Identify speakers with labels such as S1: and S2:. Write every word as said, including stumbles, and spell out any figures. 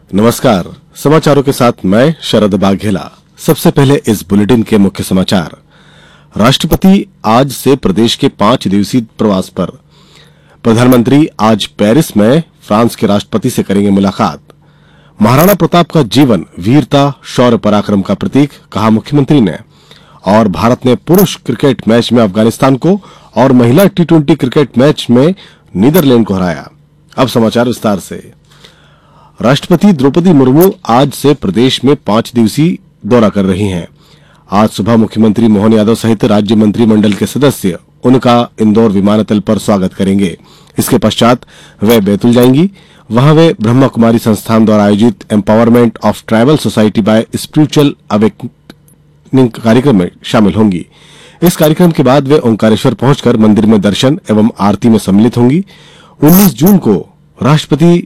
S1: नमस्कार, समाचारों के साथ मैं शरद बाघेला। सबसे पहले इस बुलेटिन के मुख्य समाचार। राष्ट्रपति आज से प्रदेश के पांच दिवसीय प्रवास पर। प्रधानमंत्री आज पेरिस में फ्रांस के राष्ट्रपति से करेंगे मुलाकात। महाराणा प्रताप का जीवन वीरता, शौर्य, पराक्रम का प्रतीक, कहा मुख्यमंत्री ने। और भारत ने पुरुष क्रिकेट मैच में अफगानिस्तान को और महिला टी ट्वेंटी क्रिकेट मैच में नीदरलैंड को हराया। अब समाचार विस्तार से। राष्ट्रपति द्रौपदी मुर्मू आज से प्रदेश में पांच दिवसीय दौरा कर रही हैं। आज सुबह मुख्यमंत्री मोहन यादव सहित राज्य मंत्रिमंडल के सदस्य उनका इंदौर विमानतल पर स्वागत करेंगे। इसके पश्चात वे बैतूल जाएंगी। वहां वे ब्रह्मा कुमारी संस्थान द्वारा आयोजित empowerment of tribal society bye spiritual awakening कार्यक्रम में शामिल होंगी। इस कार्यक्रम के बाद वे ओंकारेश्वर पहुंचकर मंदिर में दर्शन एवं आरती में सम्मिलित होंगी। उन्नीस जून को राष्ट्रपति